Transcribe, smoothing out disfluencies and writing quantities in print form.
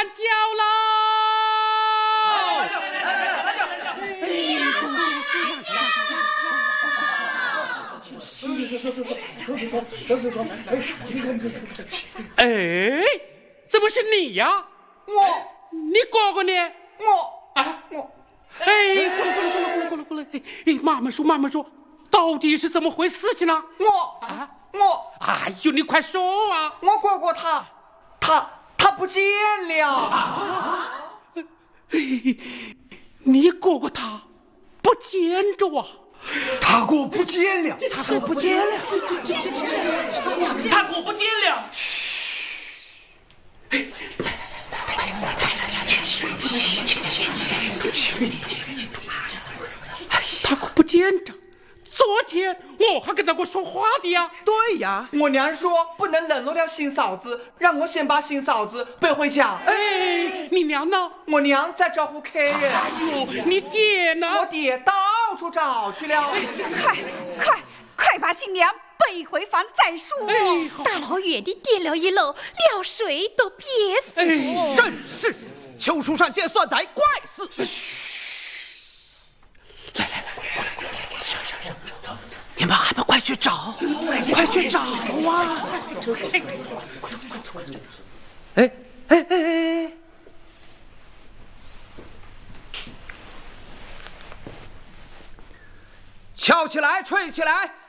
觉了。哎，怎么是你呀？你哥哥呢？哎，过来！哎，慢慢说，到底是怎么回事情呢？哎呦，你快说啊！ 我哥哥他不见了。 你哥哥他不见着啊？ 他哥不见了。 嘘！他可不见着。昨天我还跟他说话的呀。 对呀， 我娘说不能冷落了新嫂子，让我先把新嫂子背回家。 哎，你娘呢？ 我娘在招呼客人。 哎呦，你爹呢？ 我爹到处找去了。 快把新娘背回房再说。 大老远的跌了一楼，了水都憋死了。 真是秋书上见算歹，怪事。 来， 你们还不快去找啊！哎！敲起来，吹起来，